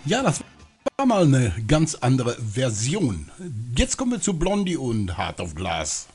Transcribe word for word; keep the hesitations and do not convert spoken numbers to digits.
Ja, das war mal eine ganz andere Version. Jetzt kommen wir zu Blondie und Heart of Glass.